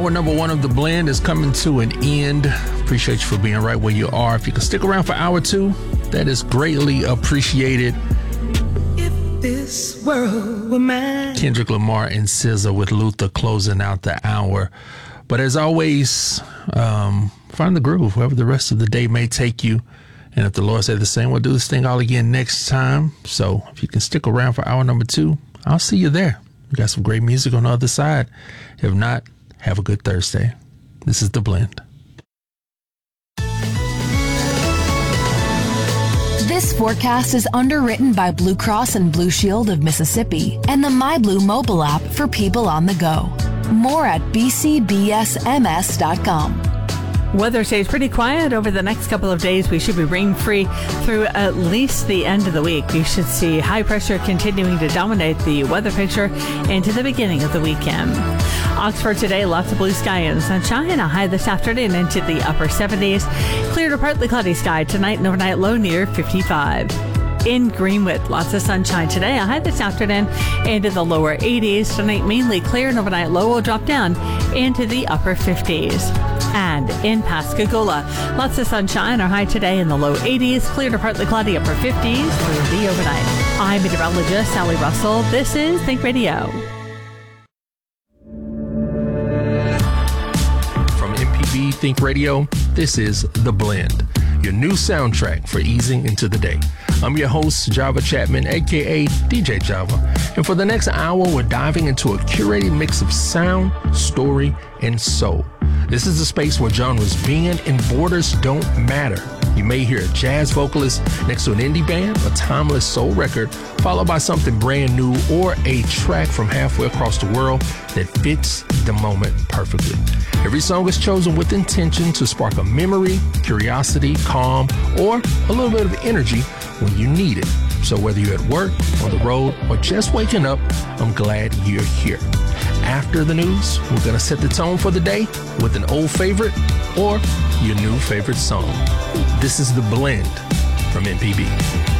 Hour number one of The Blend is coming to an end. Appreciate you for being right where you are. If you can stick around for hour two, that is greatly appreciated. If this world were mine. Kendrick Lamar and SZA with Luther closing out the hour. But as always, find the groove wherever the rest of the day may take you. And if the Lord said the same, we'll do this thing all again next time. So if you can stick around for hour number two, I'll see you there. We got some great music on the other side. If not, have a good Thursday. This is The Blend. This forecast is underwritten by Blue Cross and Blue Shield of Mississippi and the MyBlue mobile app for people on the go. More at bcbsms.com. Weather stays pretty quiet over the next couple of days. We should be rain-free through at least the end of the week. You should see high pressure continuing to dominate the weather picture into the beginning of the weekend. Oxford today, lots of blue sky and sunshine. A high this afternoon into the upper 70s. Clear to partly cloudy sky tonight and overnight low near 55. In Greenwood, lots of sunshine today. A high this afternoon into the lower 80s. Tonight mainly clear and overnight low will drop down into the upper 50s. And in Pascagoula, lots of sunshine. Our high today in the low 80s, clear to partly cloudy upper 50s through the overnight. I'm meteorologist Sally Russell. This is Think Radio. From MPB Think Radio, this is The Blend, your new soundtrack for easing into the day. I'm your host, Java Chapman, aka DJ Java. And for the next hour, we're diving into a curated mix of sound, story, and soul. This is a space where genres bend and borders don't matter. You may hear a jazz vocalist next to an indie band, a timeless soul record, followed by something brand new, or a track from halfway across the world that fits the moment perfectly. Every song is chosen with intention to spark a memory, curiosity, calm, or a little bit of energy when you need it. So whether you're at work, on the road, or just waking up, I'm glad you're here. After the news, we're going to set the tone for the day with an old favorite or your new favorite song. This is The Blend from MPB.